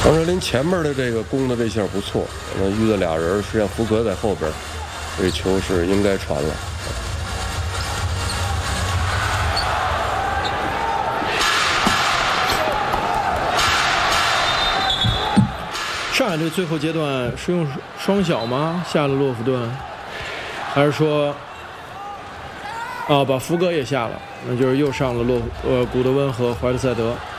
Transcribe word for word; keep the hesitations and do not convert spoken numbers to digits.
王哲林前面的这个攻的这下不错，那遇到俩人，实际上福格在后边，这球是应该传了。 上海队最后阶段是用双小吗？下了洛夫顿，还是说啊把福格也下了？那就是又上了洛呃古德温和怀特塞德。